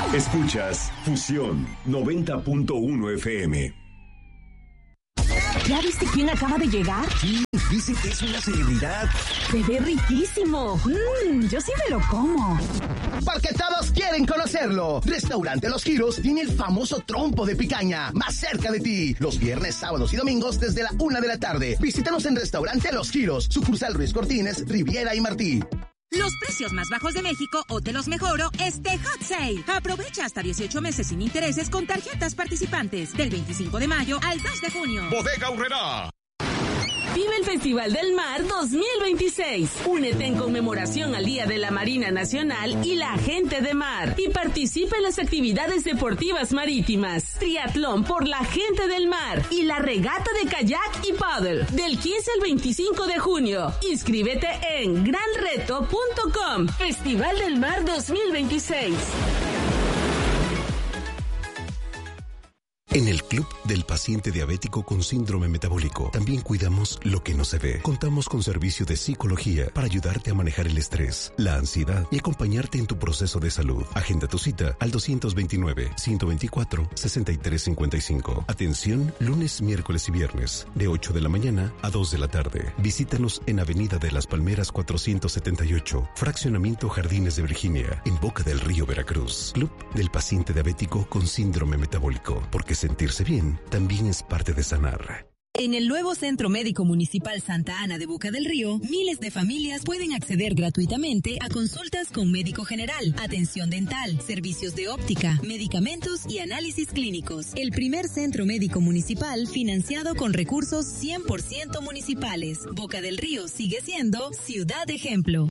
Escuchas Fusión 90.1 FM. ¿Ya viste quién acaba de llegar? Sí, dicen que es una celebridad. Se ve riquísimo. Yo sí me lo como. Porque todos quieren conocerlo. Restaurante Los Giros tiene el famoso trompo de picaña más cerca de ti. Los viernes, sábados y domingos desde la 1 de la tarde. Visítanos en Restaurante Los Giros, sucursal Ruiz Cortines, Riviera y Martí. Los precios más bajos de México o te los mejoro Hot Sale. Aprovecha hasta 18 meses sin intereses con tarjetas participantes del 25 de mayo al 2 de junio. Bodega Aurrerá. Vive el Festival del Mar 2026. Únete en conmemoración al Día de la Marina Nacional y la Gente de Mar. Y participa en las actividades deportivas marítimas. Triatlón por la Gente del Mar. Y la regata de kayak y paddle. Del 15 al 25 de junio. Inscríbete en granreto.com. Festival del Mar 2026. En el Club del Paciente Diabético con Síndrome Metabólico también cuidamos lo que no se ve. Contamos con servicio de psicología para ayudarte a manejar el estrés, la ansiedad y acompañarte en tu proceso de salud. Agenda tu cita al 229-124-6355. Atención lunes, miércoles y viernes de 8 de la mañana a 2 de la tarde. Visítanos en Avenida de las Palmeras 478, Fraccionamiento Jardines de Virginia, en Boca del Río, Veracruz. Club del Paciente Diabético con Síndrome Metabólico, porque sentirse bien también es parte de sanar. En el nuevo Centro Médico Municipal Santa Ana de Boca del Río, miles de familias pueden acceder gratuitamente a consultas con médico general, atención dental, servicios de óptica, medicamentos y análisis clínicos. El primer centro médico municipal financiado con recursos 100% municipales. Boca del Río sigue siendo ciudad ejemplo.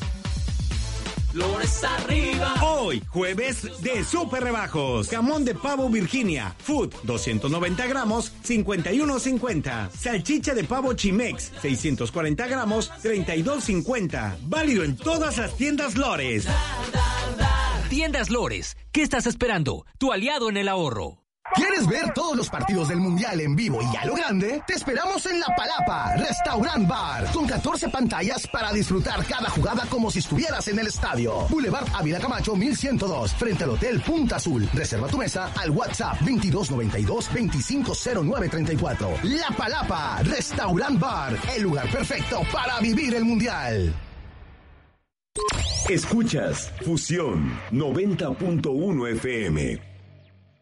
Flores arriba. Hoy, jueves de super rebajos. Jamón de pavo Virginia, Food, 290 gramos, 51.50. Salchicha de pavo Chimex, 640 gramos, 32.50. Válido en todas las tiendas Lores. Tiendas Lores, ¿qué estás esperando? Tu aliado en el ahorro. ¿Quieres ver todos los partidos del Mundial en vivo y a lo grande? Te esperamos en La Palapa, Restaurant Bar, con 14 pantallas para disfrutar cada jugada como si estuvieras en el estadio. Boulevard Ávila Camacho 1102, frente al Hotel Punta Azul. Reserva tu mesa al WhatsApp 2292-250934. La Palapa, Restaurant Bar, el lugar perfecto para vivir el Mundial. Escuchas Fusión 90.1 FM.